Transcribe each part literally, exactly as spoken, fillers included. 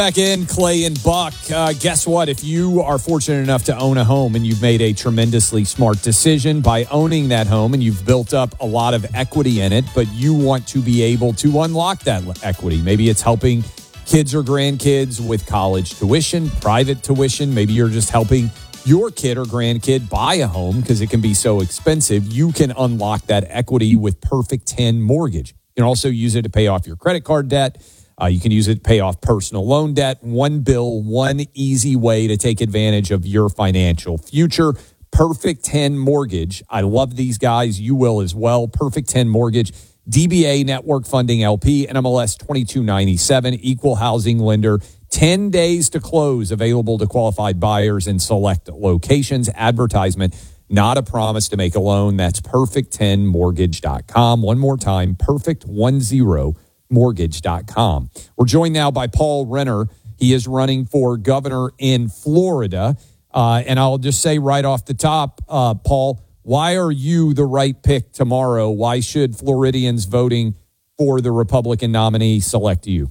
Back in, Clay and Buck. Uh, guess what? If you are fortunate enough to own a home and you've made a tremendously smart decision by owning that home and you've built up a lot of equity in it, but you want to be able to unlock that equity. Maybe it's helping kids or grandkids with college tuition, private tuition. Maybe you're just helping your kid or grandkid buy a home because it can be so expensive. You can unlock that equity with Perfect ten Mortgage. You can also use it to pay off your credit card debt. Uh, you can use it to pay off personal loan debt. One bill, one easy way to take advantage of your financial future. Perfect ten Mortgage. I love these guys. You will as well. Perfect ten Mortgage. D B A Network Funding L P, N M L S twenty-two ninety-seven, Equal Housing Lender. ten days to close, available to qualified buyers in select locations. Advertisement, not a promise to make a loan. That's perfect ten mortgage dot com. One more time, perfect ten mortgage dot com. We're joined now by Paul Renner. He is running for governor in Florida. Uh, and I'll just say right off the top, uh, Paul, why are you the right pick tomorrow? Why should Floridians voting for the Republican nominee select you?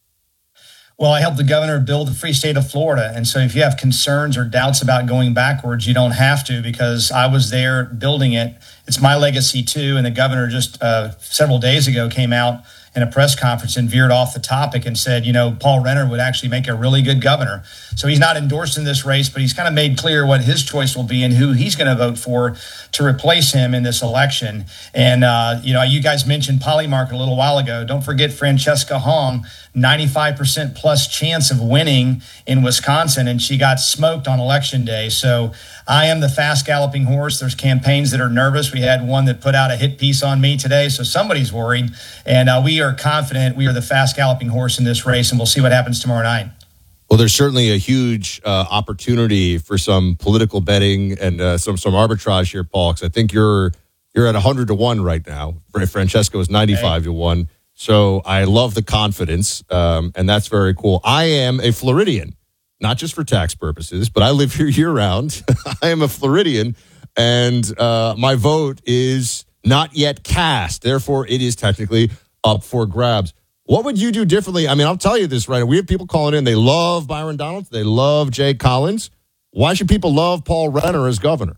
Well, I helped the governor build the free state of Florida. And so if you have concerns or doubts about going backwards, you don't have to, because I was there building it. It's my legacy too. And the governor just uh, several days ago came out in a press conference and veered off the topic and said, you know, Paul Renner would actually make a really good governor. So he's not endorsed in this race, but he's kind of made clear what his choice will be and who he's going to vote for to replace him in this election. And, uh, you know, you guys mentioned Polymarket a little while ago. Don't forget Francesca Hong, ninety-five percent plus chance of winning in Wisconsin, and she got smoked on election day. So I am the fast galloping horse. There's campaigns that are nervous. We had one that put out a hit piece on me today, so somebody's worried. And uh, we are confident we are the fast galloping horse in this race, and we'll see what happens tomorrow night. Well, there's certainly a huge uh, opportunity for some political betting and uh, some some arbitrage here, Paul, because I think you're you're at one hundred to one right now. Francesco is ninety-five to one. So I love the confidence, um, and that's very cool. I am a Floridian, not just for tax purposes, but I live here year-round. I am a Floridian, and uh, my vote is not yet cast. Therefore, it is technically up for grabs. What would you do differently? I mean, I'll tell you this right now. We have people calling in. They love Byron Donalds. They love Jay Collins. Why should people love Paul Renner as governor?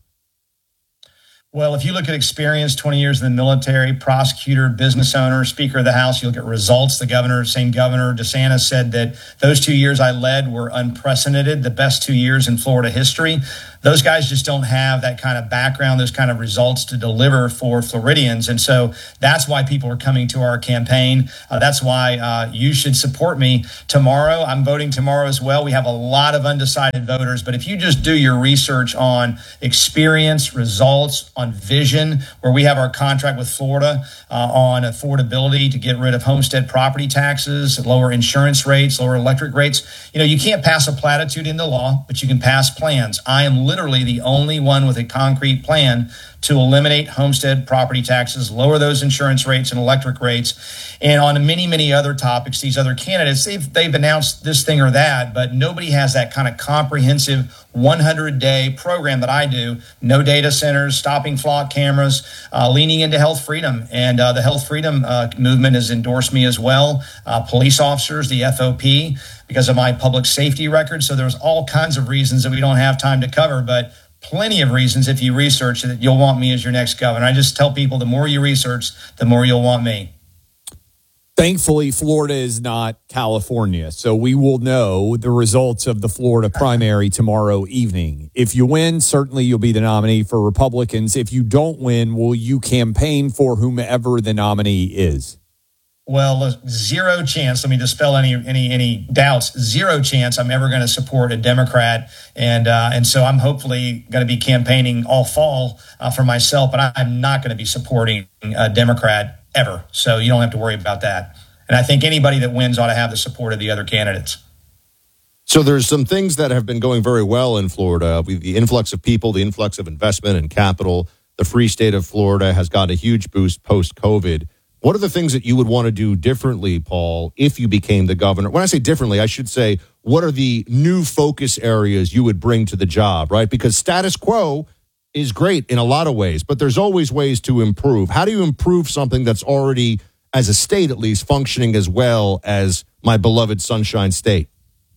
Well, if you look at experience, twenty years in the military, prosecutor, business owner, Speaker of the House, you look at results. The governor, same governor, DeSantis said that those two years I led were unprecedented, the best two years in Florida history. Those guys just don't have that kind of background, those kind of results to deliver for Floridians. And so that's why people are coming to our campaign. Uh, that's why uh, you should support me tomorrow. I'm voting tomorrow as well. We have a lot of undecided voters, but if you just do your research on experience, results, on vision, where we have our contract with Florida uh, on affordability to get rid of homestead property taxes, lower insurance rates, lower electric rates, you know, you can't pass a platitude into law, but you can pass plans. I am literally literally the only one with a concrete plan to eliminate homestead property taxes, lower those insurance rates and electric rates. And on many, many other topics, these other candidates, they've, they've announced this thing or that, but nobody has that kind of comprehensive one hundred day program that I do. No data centers, stopping flock cameras, uh, leaning into health freedom. And uh, the health freedom uh, movement has endorsed me as well. Uh, police officers, the F O P, because of my public safety record. So there's all kinds of reasons that we don't have time to cover, but plenty of reasons if you research that you'll want me as your next governor. I just tell people the more you research, the more you'll want me. Thankfully, Florida is not California, so we will know the results of the Florida primary tomorrow evening. If you win, certainly you'll be the nominee for Republicans. If you don't win, will you campaign for whomever the nominee is? Well, zero chance. Let me dispel any any any doubts. Zero chance I'm ever going to support a Democrat, and uh, and so I'm hopefully going to be campaigning all fall uh, for myself. But I'm not going to be supporting a Democrat ever. So you don't have to worry about that. And I think anybody that wins ought to have the support of the other candidates. So there's some things that have been going very well in Florida. The influx of people, the influx of investment and capital. The free state of Florida has got a huge boost post-COVID. What are the things that you would want to do differently, Paul, if you became the governor? When I say differently, I should say, what are the new focus areas you would bring to the job, right? Because status quo is great in a lot of ways, but there's always ways to improve. How do you improve something that's already, as a state at least, functioning as well as my beloved Sunshine State?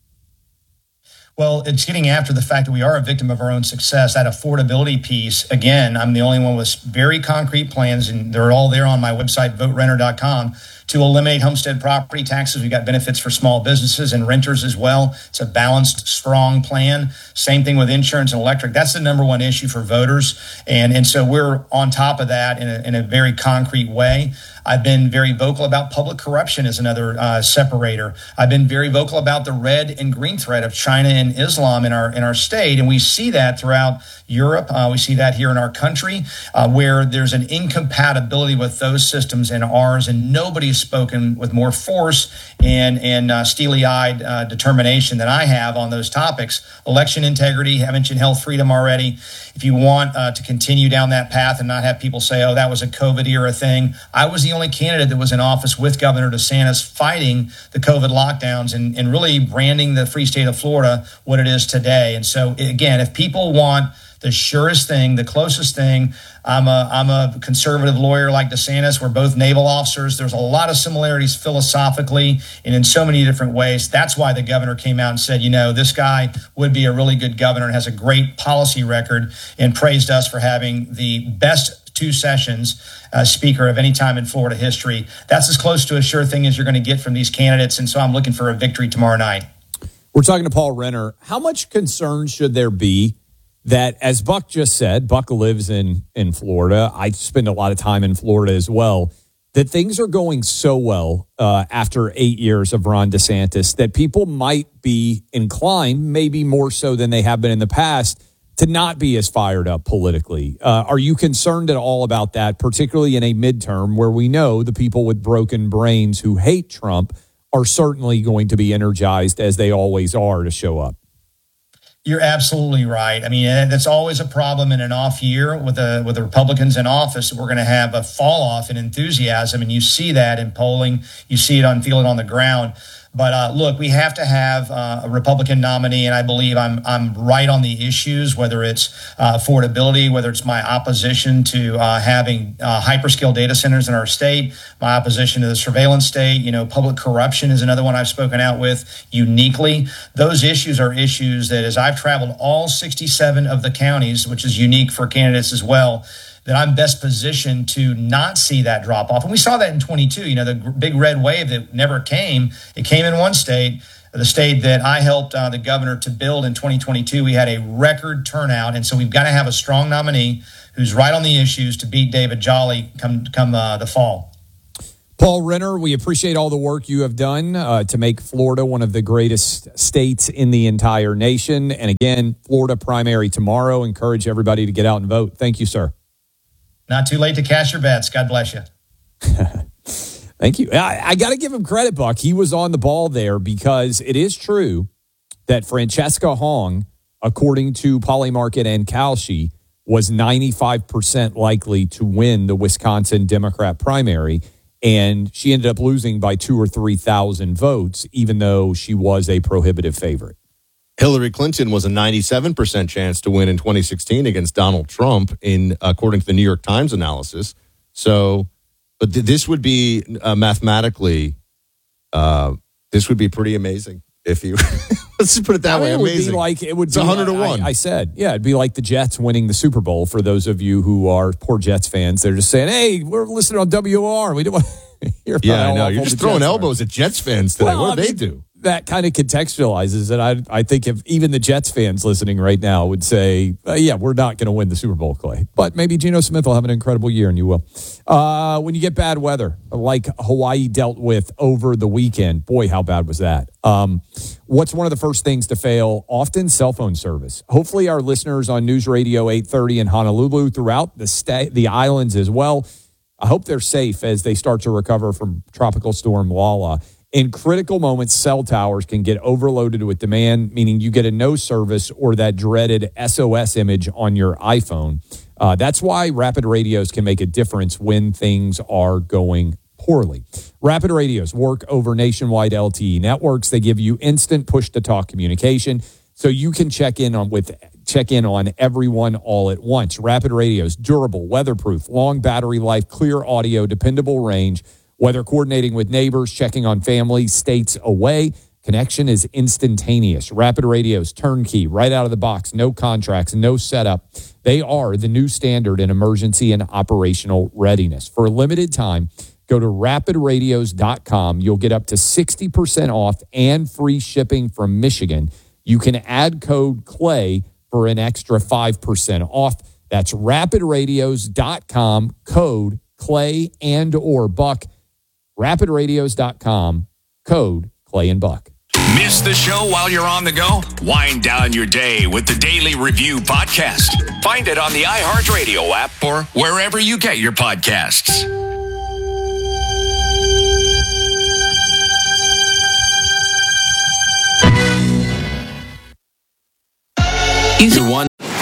Well, it's getting after the fact that we are a victim of our own success. That affordability piece, again, I'm the only one with very concrete plans, and they're all there on my website, vote renter dot com, to eliminate homestead property taxes. We've got benefits for small businesses and renters as well. It's a balanced, strong plan. Same thing with insurance and electric. That's the number one issue for voters. And, and so we're on top of that in a, in a very concrete way. I've been very vocal about public corruption as another uh, separator. I've been very vocal about the red and green threat of China and Islam in our in our state, and we see that throughout Europe. Uh, we see that here in our country, uh, where there's an incompatibility with those systems and ours, and nobody's spoken with more force and and uh, steely-eyed uh, determination than I have on those topics. Election integrity, I mentioned health freedom already. If you want uh, to continue down that path and not have people say, oh, that was a COVID era thing, I was the only candidate that was in office with Governor DeSantis fighting the COVID lockdowns and, and really branding the free state of Florida what it is today. And so, again, if people want the surest thing, the closest thing, I'm a I'm a conservative lawyer like DeSantis. We're both naval officers. There's a lot of similarities philosophically and in so many different ways. That's why the governor came out and said, you know, this guy would be a really good governor and has a great policy record, and praised us for having the best two sessions uh, speaker of any time in Florida history. That's as close to a sure thing as you're going to get from these candidates. And so I'm looking for a victory tomorrow night. We're talking to Paul Renner. How much concern should there be that, as Buck just said, Buck lives in, in Florida. I spend a lot of time in Florida as well, that things are going so well uh, after eight years of Ron DeSantis that people might be inclined, maybe more so than they have been in the past, to not be as fired up politically. Uh, are you concerned at all about that, particularly in a midterm where we know the people with broken brains who hate Trump are certainly going to be energized, as they always are, to show up? You're absolutely right. I mean, that's always a problem in an off year with the with the Republicans in office. We're going to have a fall off in enthusiasm, and you see that in polling. You see it on feel it on the ground. But uh, look, we have to have uh, a Republican nominee, and I believe I'm I'm right on the issues, whether it's uh, affordability, whether it's my opposition to uh, having uh, hyperscale data centers in our state, my opposition to the surveillance state. You know, public corruption is another one I've spoken out with uniquely. Those issues are issues that, as I've traveled all sixty-seven of the counties, which is unique for candidates as well, that I'm best positioned to not see that drop off. And we saw that in twenty-two, you know, the big red wave that never came. It came in one state, the state that I helped uh, the governor to build in twenty twenty-two. We had a record turnout. And so we've got to have a strong nominee who's right on the issues to beat David Jolly come, come uh, the fall. Paul Renner, we appreciate all the work you have done uh, to make Florida one of the greatest states in the entire nation. And again, Florida primary tomorrow. Encourage everybody to get out and vote. Thank you, sir. Not too late to cash your bets. God bless you. Thank you. I, I got to give him credit, Buck. He was on the ball there, because it is true that Francesca Hong, according to Polymarket and Kalshi, was ninety-five percent likely to win the Wisconsin Democrat primary. And she ended up losing by two or three thousand votes, even though she was a prohibitive favorite. Hillary Clinton was a ninety-seven percent chance to win in twenty sixteen against Donald Trump, in according to the New York Times analysis. So, but th- this would be uh, mathematically, uh, this would be pretty amazing if you. Let's just put it that I mean, way. it would Amazing. be like it would it's be one hundred to like, one. I, I said, yeah, it'd be like the Jets winning the Super Bowl. For those of you who are poor Jets fans, they're just saying, "Hey, we're listening on W O R. We don't want to hear about Yeah, how I know. awful You're the just throwing Jets are." elbows at Jets fans today. Well, what do I they mean, do? That kind of contextualizes it. I I think if even the Jets fans listening right now would say, uh, yeah, we're not going to win the Super Bowl, Clay. But maybe Geno Smith will have an incredible year, and you will. Uh, when you get bad weather, like Hawaii dealt with over the weekend, boy, how bad was that? Um, what's one of the first things to fail? Often cell phone service. Hopefully our listeners on News Radio eight thirty in Honolulu, throughout the sta- the islands as well, I hope they're safe as they start to recover from Tropical Storm Lala. In critical moments, cell towers can get overloaded with demand, meaning you get a no service or that dreaded S O S image on your iPhone. Uh, that's why Rapid Radios can make a difference when things are going poorly. Rapid Radios work over nationwide L T E networks. They give you instant push-to-talk communication, so you can check in on with check in on everyone all at once. Rapid Radios, durable, weatherproof, long battery life, clear audio, dependable range. Whether coordinating with neighbors, checking on family states away, Connection is instantaneous. Rapid Radio's turnkey, right out of the box, no contracts, no setup. They are the new standard in emergency and operational readiness. For a limited time, go to rapid radios dot com. You'll get up to sixty percent off and free shipping from Michigan. You can add code CLAY for an extra five percent off. That's rapid radios dot com, code CLAY and or Buck. rapid radios dot com, code CLAY and Buck. Miss the show while you're on the go? Wind down your day with the Daily Review podcast. Find it on the iHeartRadio app or wherever you get your podcasts. Either one.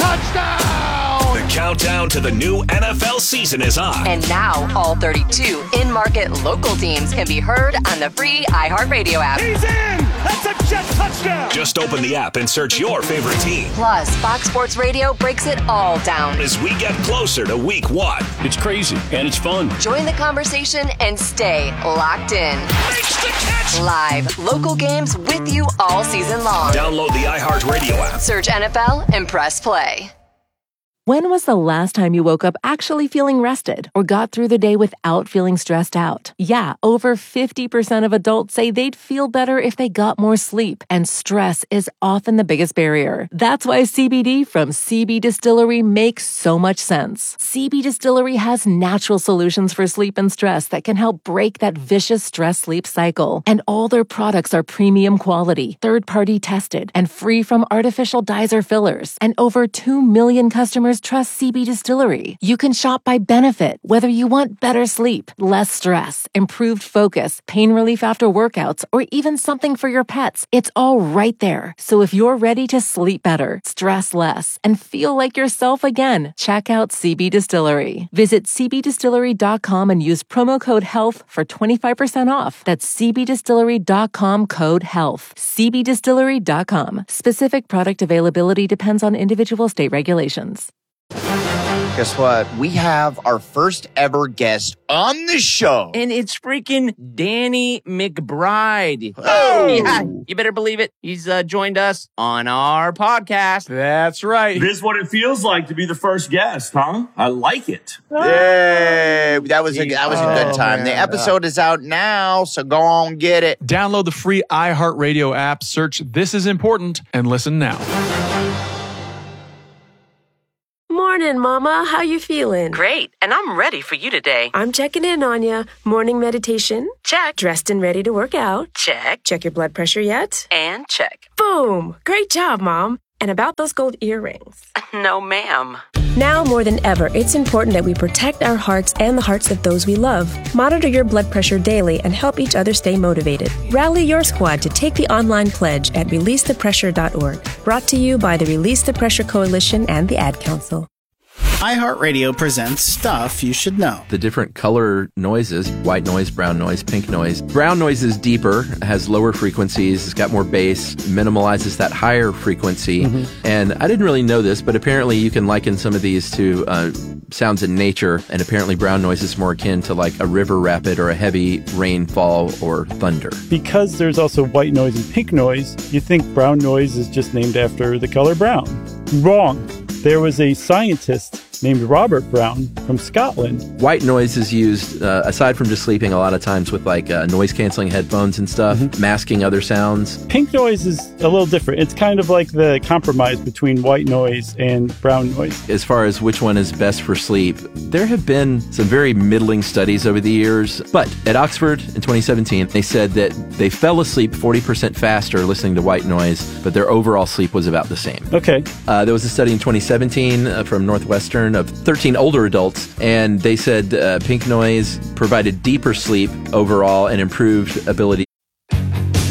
The countdown to the new N F L season is on. And now all thirty-two in-market local teams can be heard on the free iHeartRadio app. He's in! That's a jet touchdown! Just open the app and search your favorite team. Plus, Fox Sports Radio breaks it all down as we get closer to week one. It's crazy, and it's fun. Join the conversation and stay locked in. Makes the catch! Live, local games with you all season long. Download the iHeartRadio app. Search N F L and press play. When was the last time you woke up actually feeling rested or got through the day without feeling stressed out? Yeah, over fifty percent of adults say they'd feel better if they got more sleep, and stress is often the biggest barrier. That's why C B D from C B Distillery makes so much sense. C B Distillery has natural solutions for sleep and stress that can help break that vicious stress-sleep cycle. And all their products are premium quality, third-party tested, and free from artificial dyes or fillers. And over two million customers trust C B Distillery. You can shop by benefit, whether you want better sleep, less stress, improved focus, pain relief after workouts, or even something for your pets. It's all right there. So if you're ready to sleep better, stress less, and feel like yourself again, check out C B Distillery. Visit c b distillery dot com and use promo code HEALTH for twenty-five percent off. That's c b distillery dot com, code HEALTH. c b distillery dot com. Specific product availability depends on individual state regulations. Guess what? We have our first ever guest on the show. And it's freaking Danny McBride. Oh! Yeah, you better believe it. He's uh, joined us on our podcast. That's right. This is what it feels like to be the first guest, huh? I like it. Yay! That was a, that was a good time. Oh, the man. episode is out now, so go on, get it. Download the free iHeartRadio app, search This Is Important, and listen now. Morning, Mama. How you feeling? Great, and I'm ready for you today. I'm checking in on ya. Morning meditation? Check. Dressed and ready to work out? Check. Check your blood pressure yet? And check. Boom! Great job, Mom. And about those gold earrings? No, ma'am. Now more than ever, it's important that we protect our hearts and the hearts of those we love. Monitor your blood pressure daily and help each other stay motivated. Rally your squad to take the online pledge at release the pressure dot org. Brought to you by the Release the Pressure Coalition and the Ad Council. iHeartRadio presents Stuff You Should Know. The different color noises, white noise, brown noise, pink noise. Brown noise is deeper, has lower frequencies, it's got more bass, minimalizes that higher frequency. Mm-hmm. And I didn't really know this, but apparently you can liken some of these to uh, sounds in nature, and apparently brown noise is more akin to like a river rapid or a heavy rainfall or thunder. Because there's also white noise and pink noise, you think brown noise is just named after the color brown. Wrong. There was a scientist named Robert Brown from Scotland. White noise is used, uh, aside from just sleeping, a lot of times with like uh, noise-canceling headphones and stuff, mm-hmm. masking other sounds. Pink noise is a little different. It's kind of like the compromise between white noise and brown noise. As far as which one is best for sleep, there have been some very middling studies over the years, but at Oxford in twenty seventeen, they said that they fell asleep forty percent faster listening to white noise, but their overall sleep was about the same. Okay. Uh, there was a study in twenty seventeen uh, from Northwestern of thirteen older adults, and they said uh, pink noise provided deeper sleep overall and improved ability